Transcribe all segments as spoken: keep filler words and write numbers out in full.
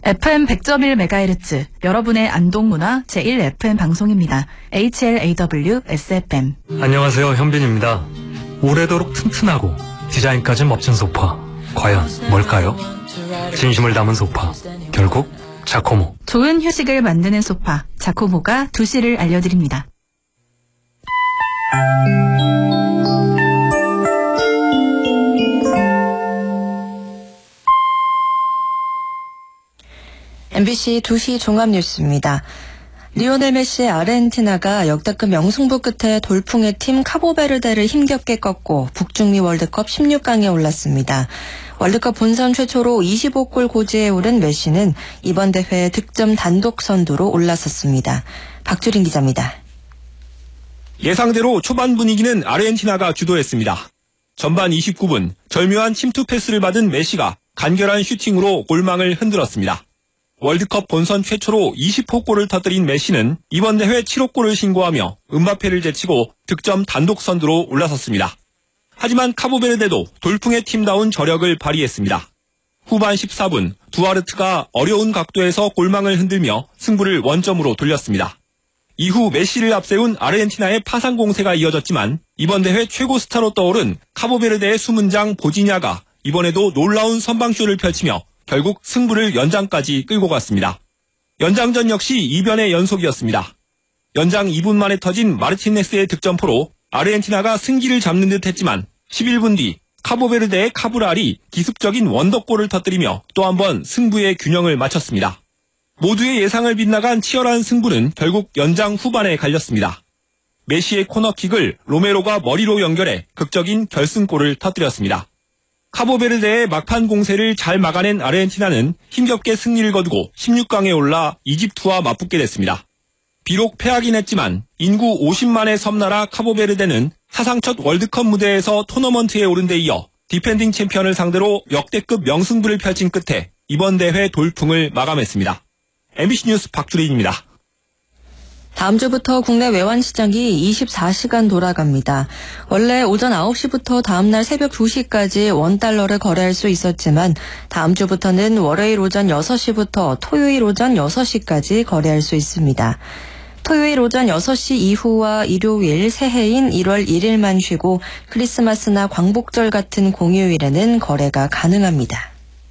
에프엠 백 점 일 메가헤르츠 여러분의 안동문화 제일 에프엠 방송입니다. 에이치엘에이더블유 에스에프엠. 안녕하세요, 현빈입니다. 오래도록 튼튼하고 디자인까지 멋진 소파, 과연 뭘까요? 진심을 담은 소파, 결국 자코모. 좋은 휴식을 만드는 소파 자코모가 두 시를 알려드립니다. 엠비씨 두 시 종합뉴스입니다. 리오넬 메시의 아르헨티나가 역대급 명승부 끝에 돌풍의 팀 카보베르데를 힘겹게 꺾고 북중미 월드컵 십육 강에 올랐습니다. 월드컵 본선 최초로 이십오 골 고지에 오른 메시는 이번 대회 득점 단독 선두로 올라섰습니다. 박주린 기자입니다. 예상대로 초반 분위기는 아르헨티나가 주도했습니다. 전반 이십구 분 절묘한 침투 패스를 받은 메시가 간결한 슈팅으로 골망을 흔들었습니다. 월드컵 본선 최초로 이십 호 골을 터뜨린 메시는 이번 대회 칠 호 골을 신고하며 음바페를 제치고 득점 단독 선두로 올라섰습니다. 하지만 카보베르데도 돌풍의 팀다운 저력을 발휘했습니다. 후반 십사 분 두아르트가 어려운 각도에서 골망을 흔들며 승부를 원점으로 돌렸습니다. 이후 메시를 앞세운 아르헨티나의 파상 공세가 이어졌지만 이번 대회 최고 스타로 떠오른 카보베르데의 수문장 보지냐가 이번에도 놀라운 선방쇼를 펼치며 결국 승부를 연장까지 끌고 갔습니다. 연장전 역시 이변의 연속이었습니다. 연장 이 분 만에 터진 마르티네스의 득점포로 아르헨티나가 승기를 잡는 듯 했지만 십일 분 뒤 카보베르데의 카브랄이 기습적인 원더골을 터뜨리며 또 한 번 승부의 균형을 맞췄습니다. 모두의 예상을 빗나간 치열한 승부는 결국 연장 후반에 갈렸습니다. 메시의 코너킥을 로메로가 머리로 연결해 극적인 결승골을 터뜨렸습니다. 카보베르데의 막판 공세를 잘 막아낸 아르헨티나는 힘겹게 승리를 거두고 십육 강에 올라 이집트와 맞붙게 됐습니다. 비록 패하긴 했지만 인구 오십만의 섬나라 카보베르데는 사상 첫 월드컵 무대에서 토너먼트에 오른 데 이어 디펜딩 챔피언을 상대로 역대급 명승부를 펼친 끝에 이번 대회 돌풍을 마감했습니다. 엠비씨 뉴스 박주린입니다. 다음 주부터 국내 외환시장이 이십사 시간 돌아갑니다. 원래 오전 아홉 시부터 다음날 새벽 두 시까지 원달러를 거래할 수 있었지만 다음 주부터는 월요일 오전 여섯 시부터 토요일 오전 여섯 시까지 거래할 수 있습니다. 토요일 오전 여섯 시 이후와 일요일, 새해인 일월 일일만 쉬고 크리스마스나 광복절 같은 공휴일에는 거래가 가능합니다.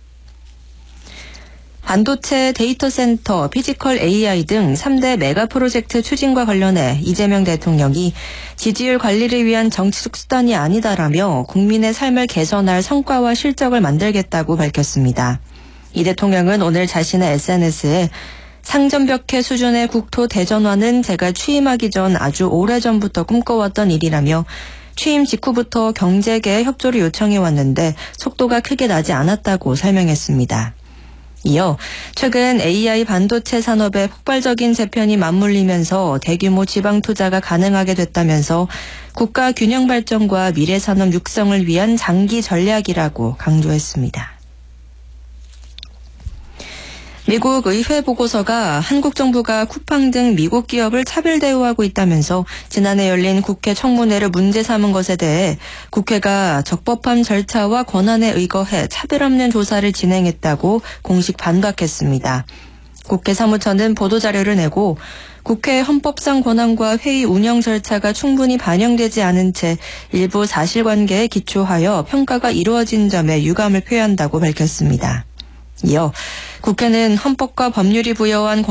반도체, 데이터 센터, 피지컬 에이아이 등 삼 대 메가 프로젝트 추진과 관련해 이재명 대통령이 지지율 관리를 위한 정치적 수단이 아니다라며 국민의 삶을 개선할 성과와 실적을 만들겠다고 밝혔습니다. 이 대통령은 오늘 자신의 에스엔에스에 상전벽해 수준의 국토 대전화는 제가 취임하기 전 아주 오래전부터 꿈꿔왔던 일이라며 취임 직후부터 경제계 협조를 요청해왔는데 속도가 크게 나지 않았다고 설명했습니다. 이어 최근 에이아이 반도체 산업의 폭발적인 재편이 맞물리면서 대규모 지방 투자가 가능하게 됐다면서 국가 균형 발전과 미래 산업 육성을 위한 장기 전략이라고 강조했습니다. 미국 의회 보고서가 한국 정부가 쿠팡 등 미국 기업을 차별 대우하고 있다면서 지난해 열린 국회 청문회를 문제 삼은 것에 대해 국회가 적법한 절차와 권한에 의거해 차별 없는 조사를 진행했다고 공식 반박했습니다. 국회 사무처는 보도자료를 내고 국회 헌법상 권한과 회의 운영 절차가 충분히 반영되지 않은 채 일부 사실관계에 기초하여 평가가 이루어진 점에 유감을 표한다고 밝혔습니다. 이어 국회는 헌법과 법률이 부여한